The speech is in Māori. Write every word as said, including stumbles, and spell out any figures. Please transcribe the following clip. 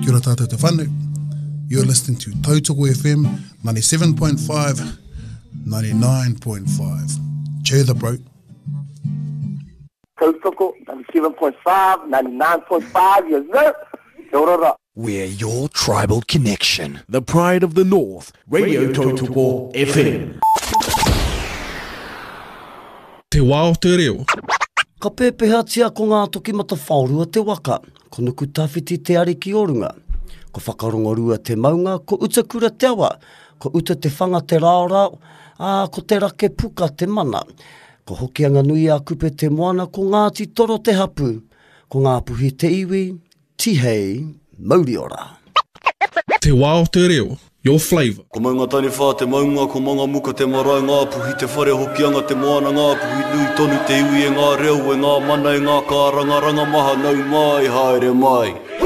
Kia ora tātou te whanu. You're listening to Tautoko F M ninety-seven point five, ninety-nine point five. Cheer the bro. Tautoko ninety-seven point five, ninety-nine point five, yes sir. Kia ora. We're your tribal connection. The pride of the North. Radio Tautoko F M. Te wā o te reo. Ka pēpēha tia ko ngā toki mata whaurua te waka. Ko nuku tawhiti te ariki o runga. Ko whakarongarua te maunga, ko utakura te awa. Ko uta te whanga te rāorao, a ko te rake puka te mana. Ko hokianga nui a kupe te moana, ko Ngāti Toro te hapu. Ko ngā puhi te iwi, tihei, mauri ora. Te wā o te reo. Your flavour. Ko maunga tani whā te maunga, ko manga muka te marae, ngā puhi te whare hokianga te moana, ngā puhi nui tonu te iwi e ngā reo, e ngā mana e ngā kāranga, ranga maha nau mai, haere mai.